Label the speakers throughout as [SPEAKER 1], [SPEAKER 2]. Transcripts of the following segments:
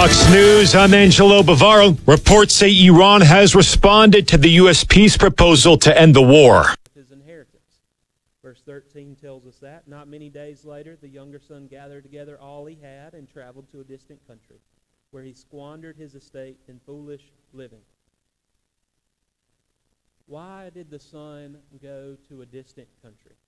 [SPEAKER 1] Fox News, I'm Angelo Bavaro. Reports say Iran has responded to the U.S. peace proposal to end the war.
[SPEAKER 2] His inheritance. Verse 13 tells us that. Not many days later, the younger son gathered together all he had and traveled to a distant country, where he squandered his estate in foolish living. Why did the son go to a distant country?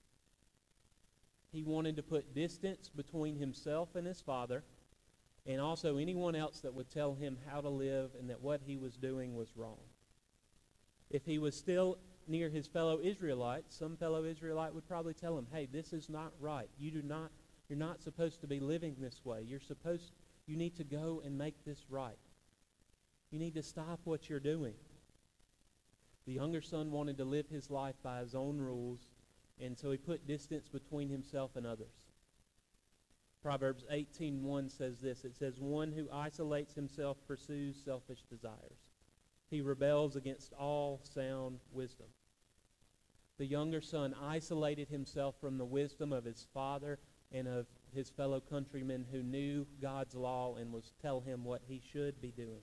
[SPEAKER 2] He wanted to put distance between himself and his father, and also anyone else that would tell him how to live and that what he was doing was wrong. If he was still near his fellow Israelites, some fellow Israelite would probably tell him, hey, this is not right. You're not supposed to be living this way. You need to go and make this right. You need to stop what you're doing. The younger son wanted to live his life by his own rules, and so he put distance between himself and others. Proverbs 18:1 says this. It says, one who isolates himself pursues selfish desires. He rebels against all sound wisdom. The younger son isolated himself from the wisdom of his father and of his fellow countrymen who knew God's law and was tell him what he should be doing.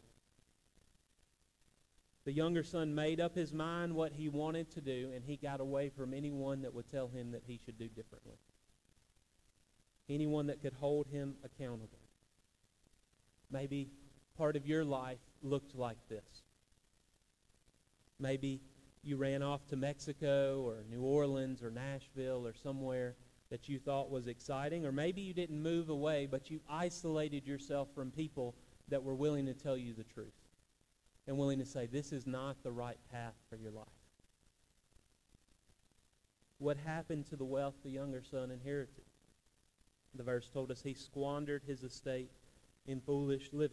[SPEAKER 2] The younger son made up his mind what he wanted to do, and he got away from anyone that would tell him that he should do differently. Anyone that could hold him accountable. Maybe part of your life looked like this. Maybe you ran off to Mexico or New Orleans or Nashville or somewhere that you thought was exciting, or maybe you didn't move away, but you isolated yourself from people that were willing to tell you the truth and willing to say, this is not the right path for your life. What happened to the wealth the younger son inherited? The verse told us he squandered his estate in foolish living.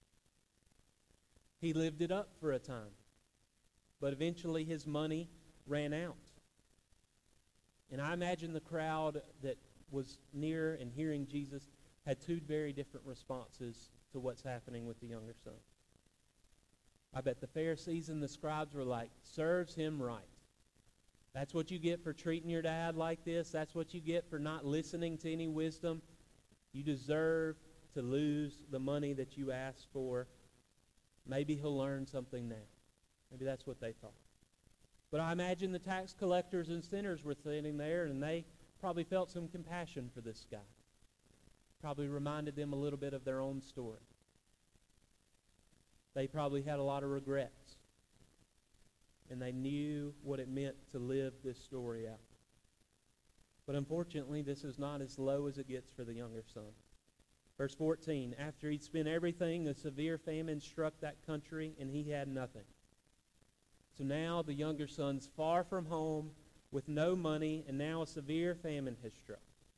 [SPEAKER 2] He lived it up for a time, but eventually his money ran out. And I imagine the crowd that was near and hearing Jesus had two very different responses to what's happening with the younger son. I bet the Pharisees and the scribes were like, serves him right. That's what you get for treating your dad like this. That's what you get for not listening to any wisdom. You deserve to lose the money that you asked for. Maybe he'll learn something now. Maybe that's what they thought. But I imagine the tax collectors and sinners were sitting there, and they probably felt some compassion for this guy. Probably reminded them a little bit of their own story. They probably had a lot of regrets. And they knew what it meant to live this story out. But unfortunately, this is not as low as it gets for the younger son. Verse 14, after he'd spent everything, a severe famine struck that country, and he had nothing. So now the younger son's far from home with no money, and now a severe famine has struck.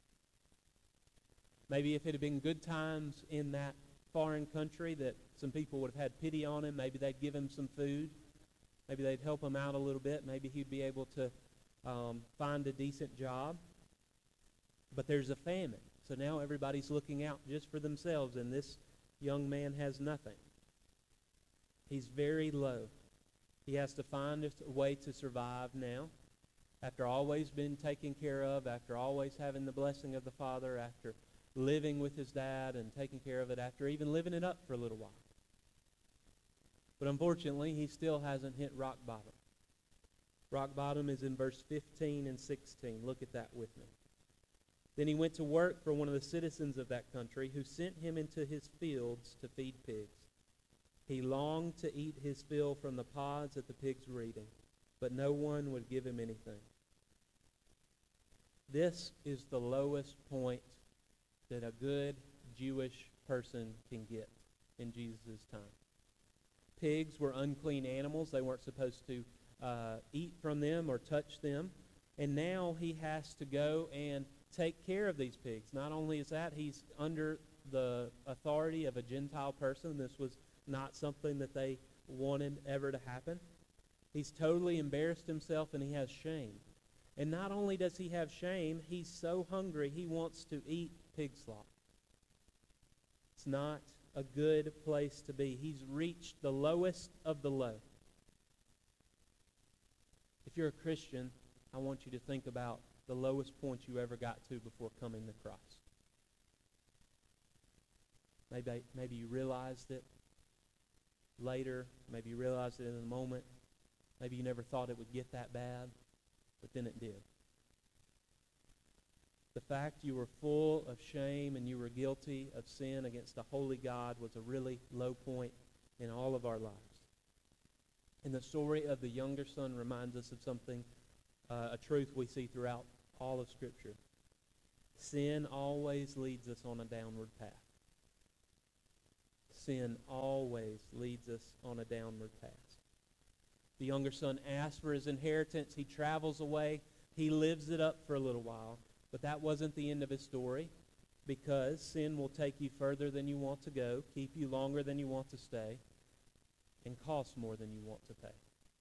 [SPEAKER 2] Maybe if it had been good times in that foreign country that some people would have had pity on him, maybe they'd give him some food. Maybe they'd help him out a little bit. Maybe he'd be able to find a decent job. But there's a famine. So now everybody's looking out just for themselves, and this young man has nothing. He's very low. He has to find a way to survive now. After always being taken care of, after always having the blessing of the Father, after living with his dad and taking care of it, after even living it up for a little while. But unfortunately, he still hasn't hit rock bottom. Rock bottom is in verse 15 and 16. Look at that with me. Then he went to work for one of the citizens of that country, who sent him into his fields to feed pigs. He longed to eat his fill from the pods that the pigs were eating, but no one would give him anything. This is the lowest point that a good Jewish person can get in Jesus' time. Pigs were unclean animals. They weren't supposed to eat from them or touch them. And now he has to go and take care of these pigs. Not only is that, he's under the authority of a Gentile person. This was not something that they wanted ever to happen. He's totally embarrassed himself, and he has shame. And not only does he have shame, he's so hungry he wants to eat pig slop. It's not a good place to be. He's reached the lowest of the low. If you're a Christian, I want you to think about the lowest point you ever got to before coming to Christ. Maybe you realized it later. Maybe you realized it in the moment. Maybe you never thought it would get that bad, but then it did. The fact you were full of shame and you were guilty of sin against a holy God was a really low point in all of our lives. And the story of the younger son reminds us of something, a truth we see throughout all of Scripture. Sin always leads us on a downward path. Sin always leads us on a downward path. The younger son asks for his inheritance. He travels away. He lives it up for a little while. But that wasn't the end of his story, because sin will take you further than you want to go, keep you longer than you want to stay, and cost more than you want to pay.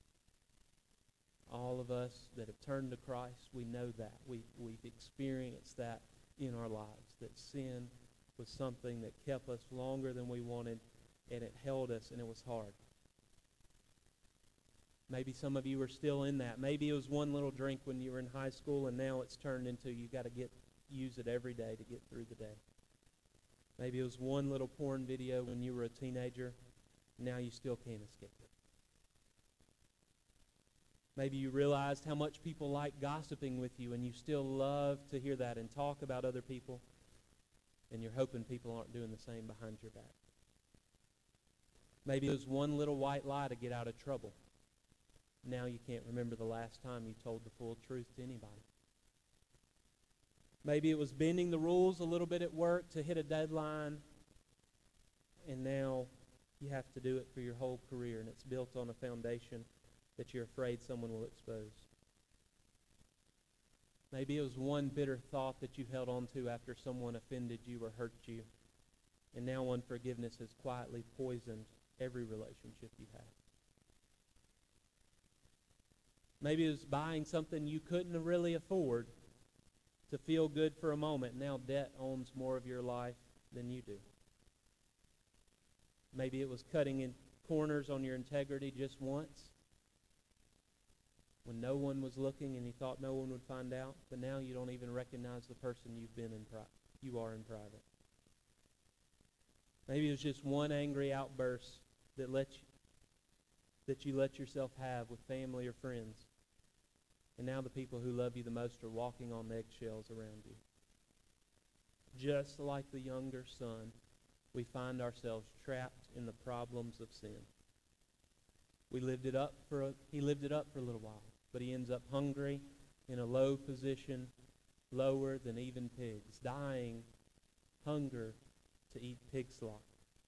[SPEAKER 2] All of us that have turned to Christ, we know that. We've experienced that in our lives, that sin was something that kept us longer than we wanted, and it held us, and it was hard. Maybe some of you are still in that. Maybe it was one little drink when you were in high school, and now it's turned into you got to use it every day to get through the day. Maybe it was one little porn video when you were a teenager. Now you still can't escape it. Maybe you realized how much people like gossiping with you, and you still love to hear that and talk about other people, and you're hoping people aren't doing the same behind your back. Maybe it was one little white lie to get out of trouble. Now you can't remember the last time you told the full truth to anybody. Maybe it was bending the rules a little bit at work to hit a deadline, and now you have to do it for your whole career, and it's built on a foundation that you're afraid someone will expose. Maybe it was one bitter thought that you held on to after someone offended you or hurt you, and now unforgiveness has quietly poisoned every relationship you have. Maybe it was buying something you couldn't really afford to feel good for a moment. Now debt owns more of your life than you do. Maybe it was cutting in corners on your integrity just once when no one was looking and you thought no one would find out, but now you don't even recognize the person you are in private. Maybe it was just one angry outburst that you let yourself have with family or friends. And now the people who love you the most are walking on eggshells around you. Just like the younger son, we find ourselves trapped in the problems of sin. He lived it up for a little while, but he ends up hungry in a low position, lower than even pigs, dying hunger to eat pig slop.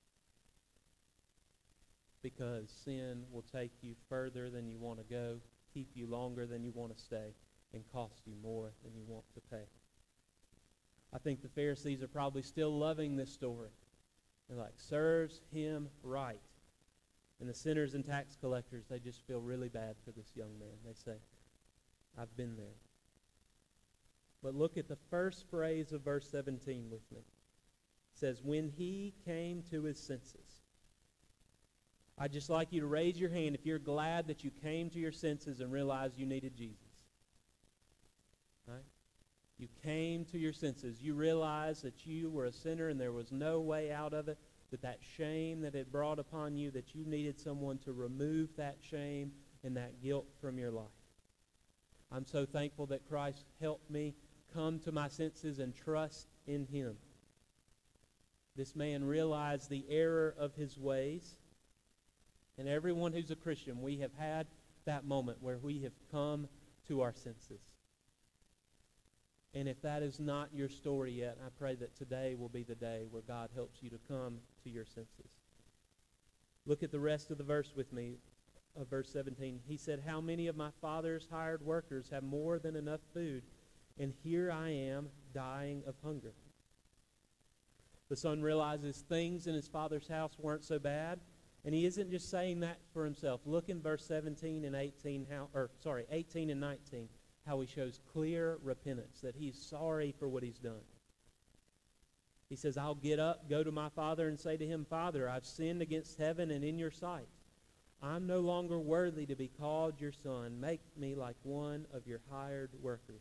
[SPEAKER 2] Because sin will take you further than you want to go, keep you longer than you want to stay, and cost you more than you want to pay. I think the Pharisees are probably still loving this story. They're like, serves him right. And the sinners and tax collectors, they just feel really bad for this young man. They say, I've been there. But look at the first phrase of verse 17 with me. It says, when he came to his senses. I'd just like you to raise your hand if you're glad that you came to your senses and realized you needed Jesus. Right? You came to your senses. You realized that you were a sinner and there was no way out of it, that shame that it brought upon you, that you needed someone to remove that shame and that guilt from your life. I'm so thankful that Christ helped me come to my senses and trust in him. This man realized the error of his ways. And everyone who's a Christian, we have had that moment where we have come to our senses. And if that is not your story yet, I pray that today will be the day where God helps you to come to your senses. Look at the rest of the verse with me, of verse 17. He said, how many of my father's hired workers have more than enough food, and here I am dying of hunger? The son realizes things in his father's house weren't so bad. And he isn't just saying that for himself. Look in verse 17 and 18 and 19, how he shows clear repentance, that he's sorry for what he's done. He says, I'll get up, go to my father, and say to him, Father, I've sinned against heaven and in your sight. I'm no longer worthy to be called your son. Make me like one of your hired workers.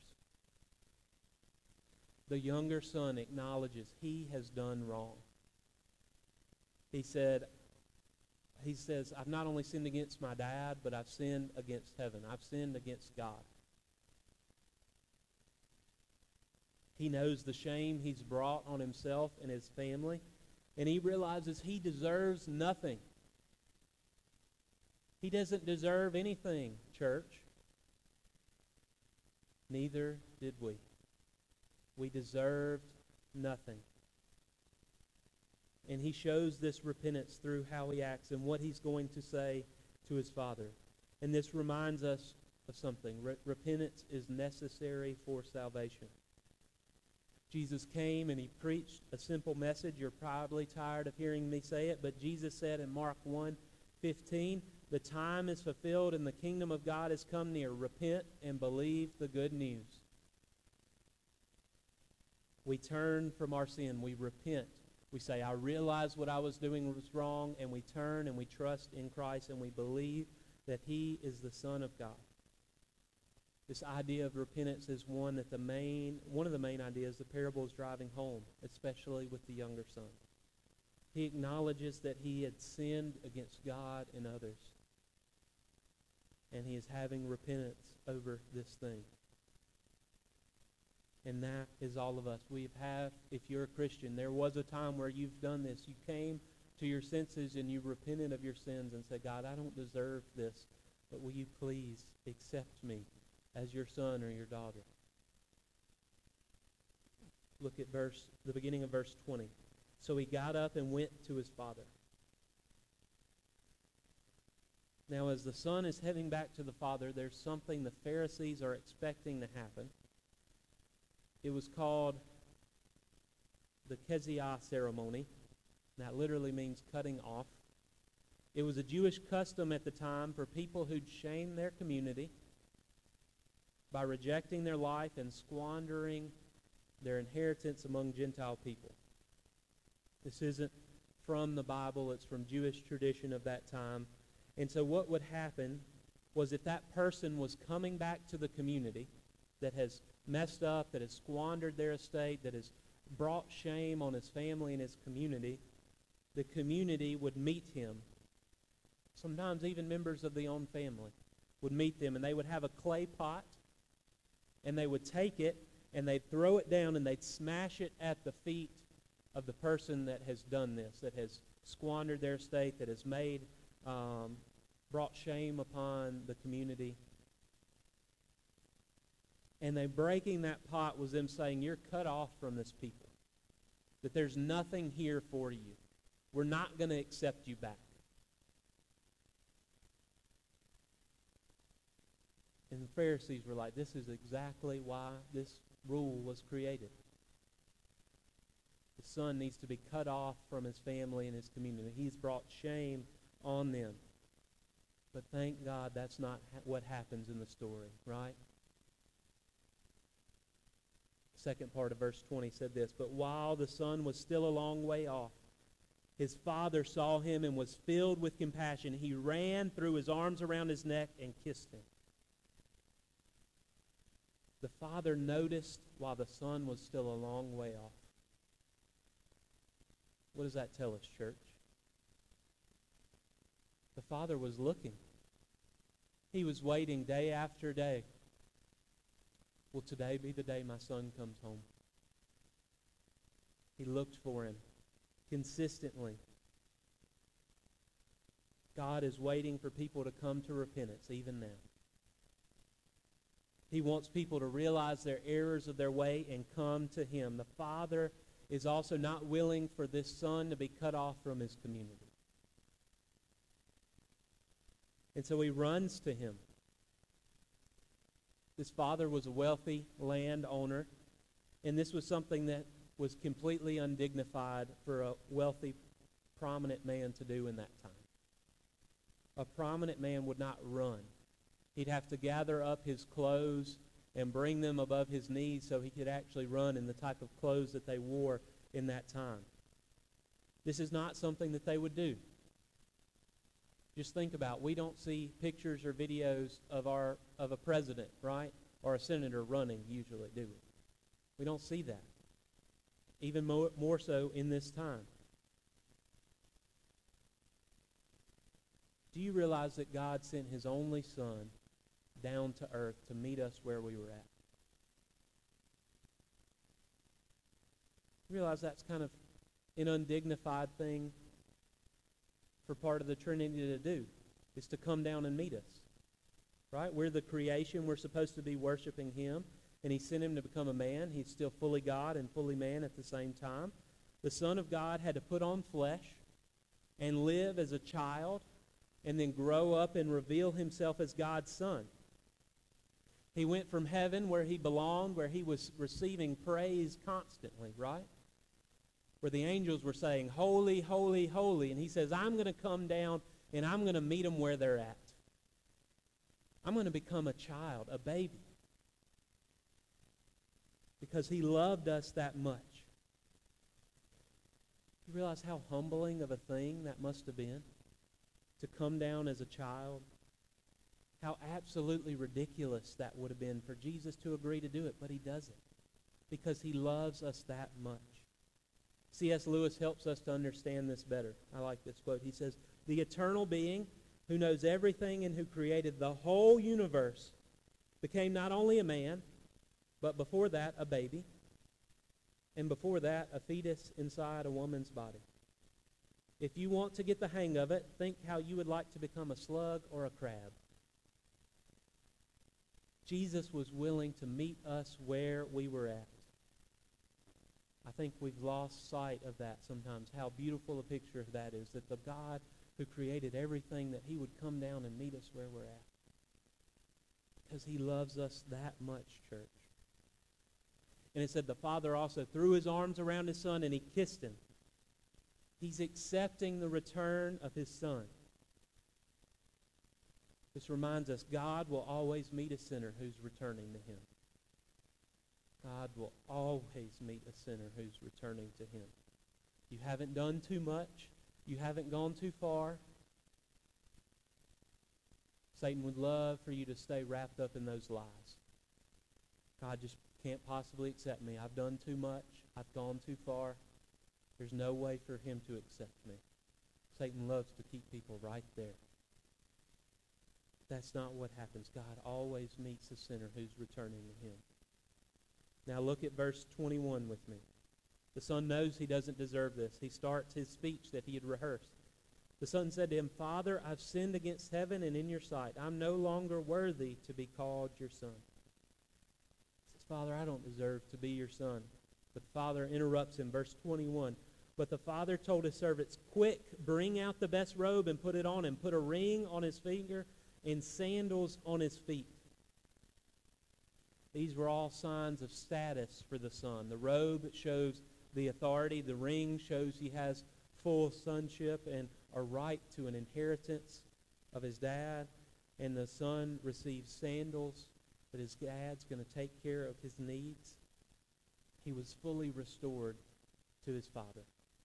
[SPEAKER 2] The younger son acknowledges he has done wrong. He says, I've not only sinned against my dad, but I've sinned against heaven. I've sinned against God. He knows the shame he's brought on himself and his family, and he realizes he deserves nothing. He doesn't deserve anything, church. Neither did we. We deserved nothing. And he shows this repentance through how he acts and what he's going to say to his Father. And this reminds us of something. Repentance is necessary for salvation. Jesus came and he preached a simple message. You're probably tired of hearing me say it, but Jesus said in Mark 1:15, the time is fulfilled and the kingdom of God has come near. Repent and believe the good news. We turn from our sin. We repent. We say, I realize what I was doing was wrong, and we turn and we trust in Christ and we believe that he is the Son of God. This idea of repentance is one of the main ideas the parable is driving home, especially with the younger son. He acknowledges that he had sinned against God and others, and he is having repentance over this thing. And that is all of us. If you're a Christian, there was a time where you've done this. You came to your senses and you repented of your sins and said, God, I don't deserve this, but will you please accept me as your son or your daughter? Look at the beginning of verse 20. So he got up and went to his father. Now, as the son is heading back to the father, there's something the Pharisees are expecting to happen. It was called the Keziah ceremony. That literally means cutting off. It was a Jewish custom at the time for people who'd shamed their community by rejecting their life and squandering their inheritance among Gentile people. This isn't from the Bible. It's from Jewish tradition of that time. And so what would happen was if that person was coming back to the community that has messed up, that has squandered their estate, that has brought shame on his family and his community, the community would meet him. Sometimes even members of the own family would meet them, and they would have a clay pot, and they would take it, and they'd throw it down, and they'd smash it at the feet of the person that has done this, that has squandered their estate, that has brought shame upon the community. And they breaking that pot was them saying, you're cut off from this people. That there's nothing here for you. We're not going to accept you back. And the Pharisees were like, this is exactly why this rule was created. The son needs to be cut off from his family and his community. He's brought shame on them. But thank God that's not what happens in the story, right? Second part of verse 20 said this, but while the son was still a long way off, his father saw him and was filled with compassion. He ran, threw his arms around his neck, and kissed him. The father noticed while the son was still a long way off. What does that tell us, church? The father was looking. He was waiting day after day. Will today be the day my son comes home? He looked for him consistently. God is waiting for people to come to repentance even now. He wants people to realize their errors of their way and come to him. The father is also not willing for this son to be cut off from his community. And so he runs to him. This father was a wealthy landowner, and this was something that was completely undignified for a wealthy, prominent man to do in that time. A prominent man would not run. He'd have to gather up his clothes and bring them above his knees so he could actually run in the type of clothes that they wore in that time. This is not something that they would do. Just think about it. We don't see pictures or videos of a president, right? Or a senator running usually, do we? We don't see that. Even more so in this time. Do you realize that God sent his only Son down to earth to meet us where we were at? You realize that's kind of an undignified thing for part of the Trinity to do, is to come down and meet us. Right? We're the creation. We're supposed to be worshiping him. And he sent him to become a man. He's still fully God and fully man at the same time. The Son of God had to put on flesh and live as a child and then grow up and reveal himself as God's Son. He went from heaven where he belonged, where he was receiving praise constantly, right? Where the angels were saying, holy, holy, holy. And he says, I'm going to come down and I'm going to meet them where they're at. I'm going to become a child, a baby. Because he loved us that much. You realize how humbling of a thing that must have been? To come down as a child? How absolutely ridiculous that would have been for Jesus to agree to do it, but he doesn't. Because he loves us that much. C.S. Lewis helps us to understand this better. I like this quote. He says, the eternal being who knows everything and who created the whole universe became not only a man, but before that, a baby, and before that, a fetus inside a woman's body. If you want to get the hang of it, think how you would like to become a slug or a crab. Jesus was willing to meet us where we were at. I think we've lost sight of that sometimes, how beautiful a picture of that is, that the God who created everything, that he would come down and meet us where we're at. Because he loves us that much, church. And it said the Father also threw his arms around his Son and he kissed him. He's accepting the return of his Son. This reminds us God will always meet a sinner who's returning to him. God will always meet a sinner who's returning to him. You haven't done too much. You haven't gone too far. Satan would love for you to stay wrapped up in those lies. God just can't possibly accept me. I've done too much. I've gone too far. There's no way for him to accept me. Satan loves to keep people right there. That's not what happens. God always meets the sinner who's returning to him. Now look at verse 21 with me. The son knows he doesn't deserve this. He starts his speech that he had rehearsed. The son said to him, Father, I've sinned against heaven and in your sight. I'm no longer worthy to be called your son. He says, Father, I don't deserve to be your son. But the father interrupts him. Verse 21. But the father told his servants, quick, bring out the best robe and put it on him. Put a ring on his finger and sandals on his feet. These were all signs of status for the son. The robe shows the authority. The ring shows he has full sonship and a right to an inheritance of his dad. And the son receives sandals that his dad's going to take care of his needs. He was fully restored to his father.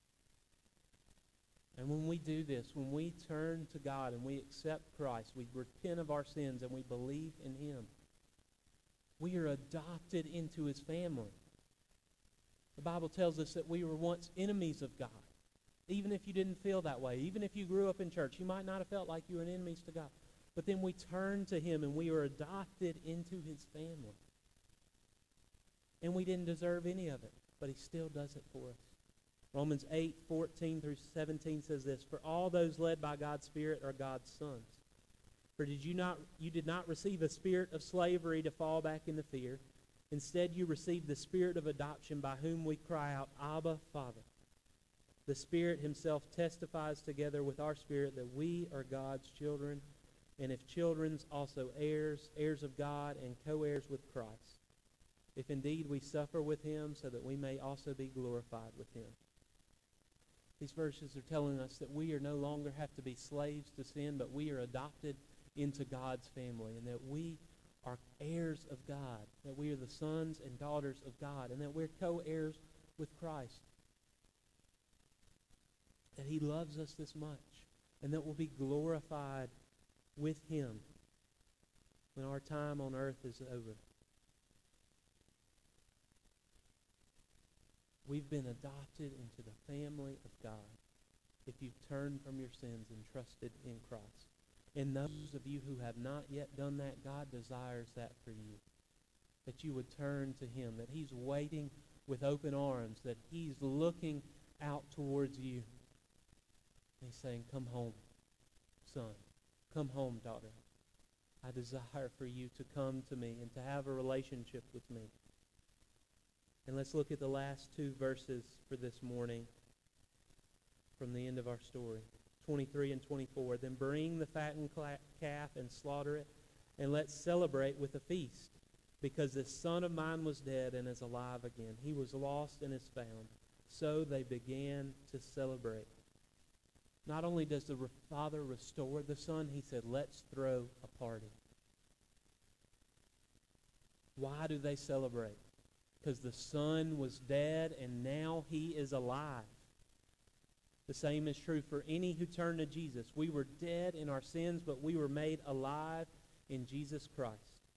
[SPEAKER 2] And when we do this, when we turn to God and we accept Christ, we repent of our sins and we believe in him, we are adopted into his family. The Bible tells us that we were once enemies of God. Even if you didn't feel that way, even if you grew up in church, you might not have felt like you were enemies to God. But then we turn to him and we are adopted into his family. And we didn't deserve any of it, but he still does it for us. Romans 8:14 through 17 says this, For all those led by God's Spirit are God's sons. For you did not receive a spirit of slavery to fall back into fear. Instead, you received the spirit of adoption by whom we cry out, Abba, Father. The Spirit himself testifies together with our spirit that we are God's children, and if children, also heirs, heirs of God, and co-heirs with Christ. If indeed we suffer with him, so that we may also be glorified with him. These verses are telling us that we are no longer have to be slaves to sin, but we are adopted into God's family, and that we are heirs of God, that we are the sons and daughters of God, and that we're co-heirs with Christ. That he loves us this much, and that we'll be glorified with him when our time on earth is over. We've been adopted into the family of God if you've turned from your sins and trusted in Christ. And those of you who have not yet done that, God desires that for you. That you would turn to Him, that He's waiting with open arms, that He's looking out towards you. And He's saying, come home, son. Come home, daughter. I desire for you to come to me and to have a relationship with me. And let's look at the last two verses for this morning from the end of our story. 23 and 24. Then bring the fattened calf and slaughter it, and let's celebrate with a feast, because this son of mine was dead and is alive again. He was lost and is found. So they began to celebrate. Not only does the father restore the son, he said, let's throw a party. Why do they celebrate? Because the son was dead and now he is alive. The same is true for any who turn to Jesus. We were dead in our sins, but we were made alive in Jesus Christ.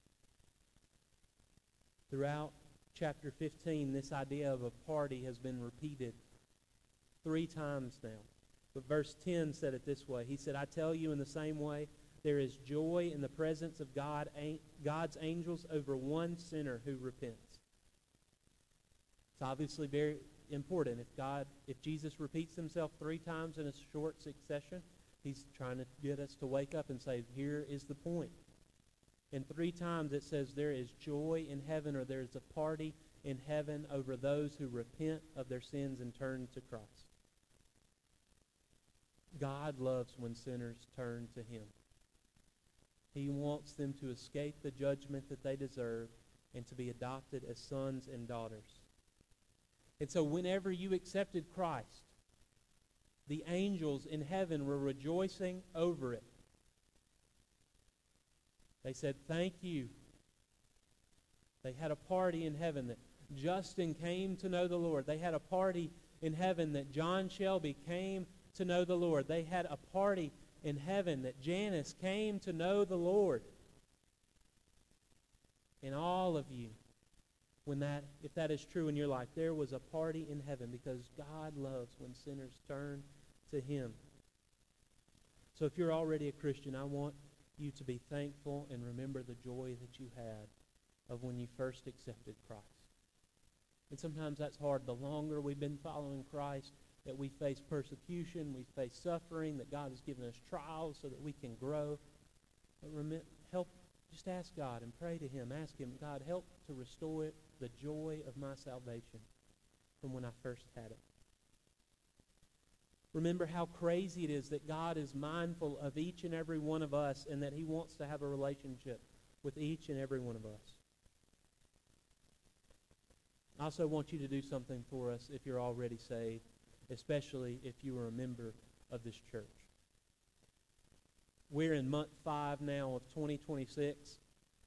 [SPEAKER 2] Throughout chapter 15, this idea of a party has been repeated 3 times now. But verse 10 said it this way. He said, I tell you in the same way, there is joy in the presence of God's angels over one sinner who repents. It's obviously very important. If Jesus repeats himself 3 times in a short succession, he's trying to get us to wake up and say, here is the point. And 3 times it says there is joy in heaven, or there is a party in heaven over those who repent of their sins and turn to Christ. God loves when sinners turn to Him. He wants them to escape the judgment that they deserve and to be adopted as sons and daughters. And so whenever you accepted Christ, the angels in heaven were rejoicing over it. They said, thank you. They had a party in heaven that Justin came to know the Lord. They had a party in heaven that John Shelby came to know the Lord. They had a party in heaven that Janice came to know the Lord. And all of you, if that is true in your life, there was a party in heaven because God loves when sinners turn to Him. So if you're already a Christian, I want you to be thankful and remember the joy that you had of when you first accepted Christ. And sometimes that's hard. The longer we've been following Christ, that we face persecution, we face suffering, that God has given us trials so that we can grow. But just ask God and pray to Him. Ask Him, God, help to restore the joy of my salvation from when I first had it. Remember how crazy it is that God is mindful of each and every one of us and that He wants to have a relationship with each and every one of us. I also want you to do something for us if you're already saved, especially if you are a member of this church. We're in month 5 now of 2026.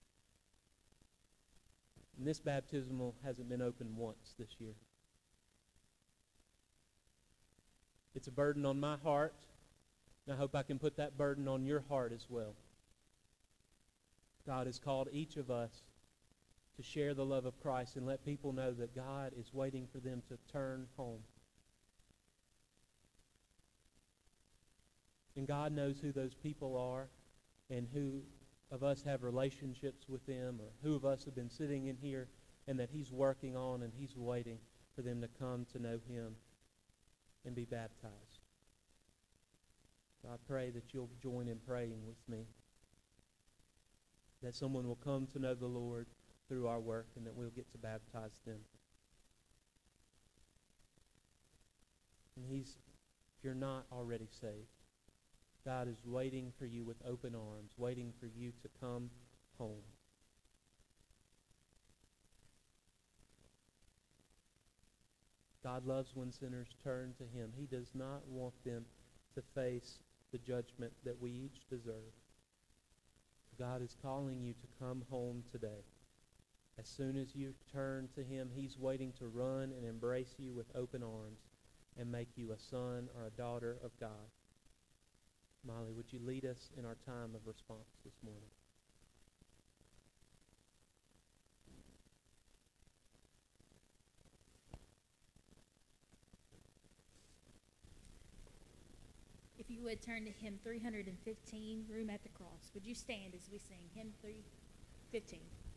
[SPEAKER 2] And this baptismal hasn't been opened once this year. It's a burden on my heart, and I hope I can put that burden on your heart as well. God has called each of us to share the love of Christ and let people know that God is waiting for them to turn home. And God knows who those people are and who of us have relationships with them, or who of us have been sitting in here and that He's working on and He's waiting for them to come to know Him and be baptized. So I pray that you'll join in praying with me, that someone will come to know the Lord through our work and that we'll get to baptize them. And if you're not already saved, God is waiting for you with open arms, waiting for you to come home. God loves when sinners turn to Him. He does not want them to face the judgment that we each deserve. God is calling you to come home today. As soon as you turn to Him, He's waiting to run and embrace you with open arms and make you a son or a daughter of God. Molly, would you lead us in our time of response this morning?
[SPEAKER 3] If if you would turn to hymn 315, Room at the Cross. Would you stand as we sing hymn 315?